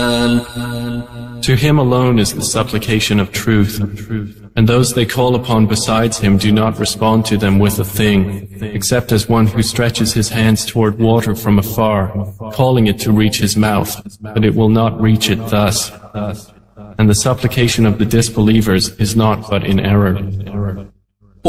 To him alone is the supplication of truth, and those they call upon besides him do not respond to them with a thing, except as one who stretches his hands toward water from afar, calling it to reach his mouth, but it will not reach it thus. And the supplication of the disbelievers is not but in error.